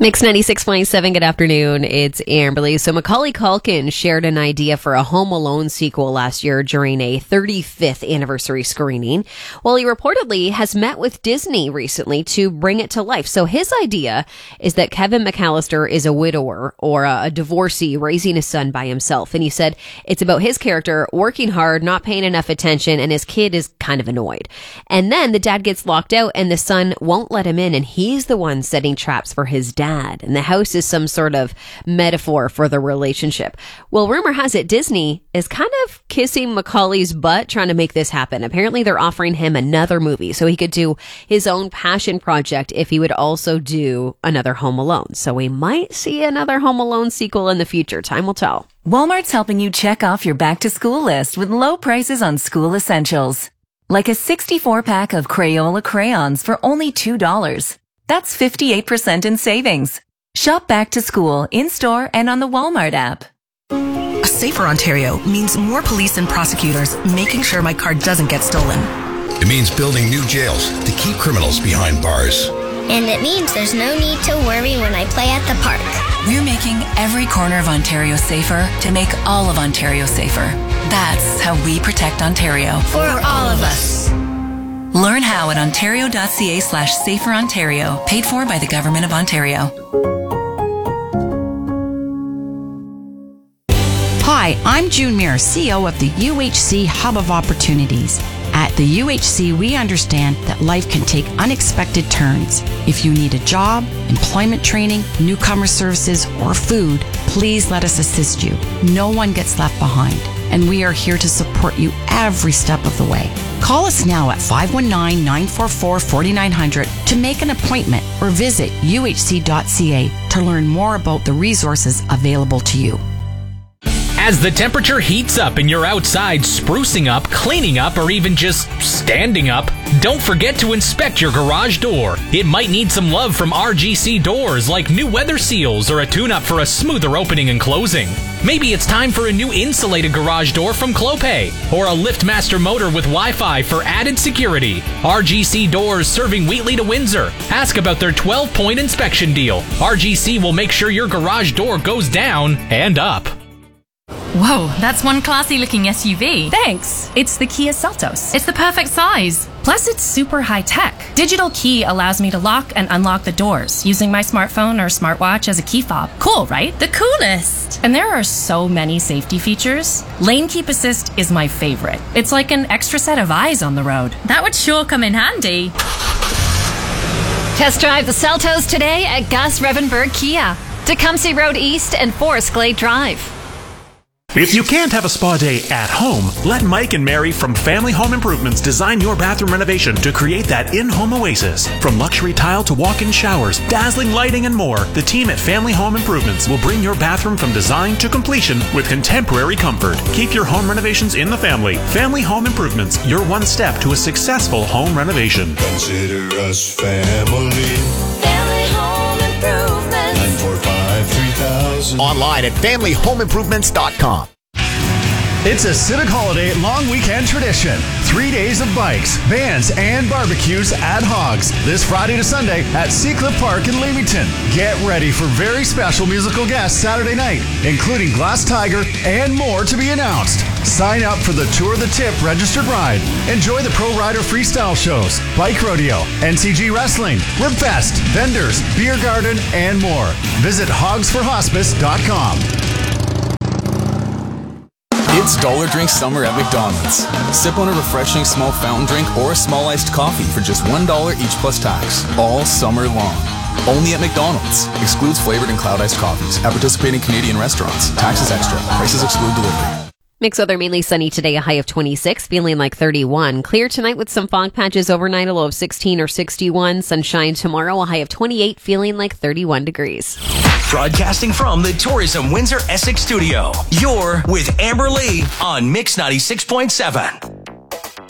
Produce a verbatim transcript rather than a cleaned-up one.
Mix ninety-six point seven, good afternoon. It's Amberly. So Macaulay Culkin shared an idea for a Home Alone sequel last year during a thirty-fifth anniversary screening. Well, he reportedly has met with Disney recently to bring it to life. So his idea is that Kevin McAllister is a widower or a divorcee raising a son by himself. And he said it's about his character working hard, not paying enough attention, and his kid is kind of annoyed. And then the dad gets locked out and the son won't let him in, and he's the one setting traps for his dad. And the house is some sort of metaphor for the relationship. Well, rumor has it Disney is kind of kissing Macaulay's butt trying to make this happen. Apparently, they're offering him another movie so he could do his own passion project if he would also do another Home Alone. So we might see another Home Alone sequel in the future. Time will tell. Walmart's helping you check off your back-to-school list with low prices on school essentials. Like a sixty-four pack of Crayola crayons for only two dollars. That's fifty-eight percent in savings. Shop back to school in-store and on the Walmart app. A safer Ontario means more police and prosecutors making sure my car doesn't get stolen. It means building new jails to keep criminals behind bars. And it means there's no need to worry when I play at the park. We're making every corner of Ontario safer to make all of Ontario safer. That's how we protect Ontario. For all of us. Learn how at ontario.ca slash safer Ontario, paid for by the Government of Ontario. Hi, I'm June Muir, C E O of the U H C Hub of Opportunities. At the U H C, we understand that life can take unexpected turns. If you need a job, employment training, newcomer services, or food, please let us assist you. No one gets left behind, and we are here to support you every step of the way. Call us now at five one nine, nine four four, four nine zero zero to make an appointment or visit U H C dot C A to learn more about the resources available to you. As the temperature heats up and you're outside sprucing up, cleaning up, or even just standing up, don't forget to inspect your garage door. It might need some love from R G C Doors, like new weather seals or a tune-up for a smoother opening and closing. Maybe it's time for a new insulated garage door from Clopay, or a LiftMaster motor with Wi-Fi for added security. R G C Doors serving Wheatley to Windsor. Ask about their twelve-point inspection deal. R G C will make sure your garage door goes down and up. Whoa, that's one classy-looking S U V. Thanks. It's the Kia Seltos. It's the perfect size. Plus, it's super high-tech. Digital key allows me to lock and unlock the doors using my smartphone or smartwatch as a key fob. Cool, right? The coolest. And there are so many safety features. Lane Keep Assist is my favorite. It's like an extra set of eyes on the road. That would sure come in handy. Test drive the Seltos today at Gus Revenberg Kia, Tecumseh Road East and Forest Glade Drive. If you can't have a spa day at home, let Mike and Mary from Family Home Improvements design your bathroom renovation to create that in-home oasis. From luxury tile to walk-in showers, dazzling lighting, and more, the team at Family Home Improvements will bring your bathroom from design to completion with contemporary comfort. Keep your home renovations in the family. Family Home Improvements, your one step to a successful home renovation. Consider us family. Family Home Improvement. nine four five, three thousand. Online at family home improvements dot com. It's a Civic Holiday long weekend tradition. Three days of bikes, bands, and barbecues at Hogs. This Friday to Sunday at Seacliff Park in Leamington. Get ready for very special musical guests Saturday night, including Glass Tiger and more to be announced. Sign up for the Tour the Tip registered ride. Enjoy the Pro Rider freestyle shows, bike rodeo, N C G wrestling, Ribfest, vendors, beer garden, and more. Visit hogs for hospice dot com. It's Dollar Drink Summer at McDonald's. Sip on a refreshing small fountain drink or a small iced coffee for just one dollar each plus tax, all summer long. Only at McDonald's. Excludes flavored and cloud iced coffees at participating Canadian restaurants. Taxes extra. Prices exclude delivery. Mix weather mainly sunny today, a high of twenty-six, feeling like thirty-one. Clear tonight with some fog patches overnight, a low of sixteen or sixty-one. Sunshine tomorrow, a high of twenty-eight, feeling like thirty-one degrees. Broadcasting from the Tourism Windsor Essex studio, you're with Amber Lee on Mix ninety-six point seven.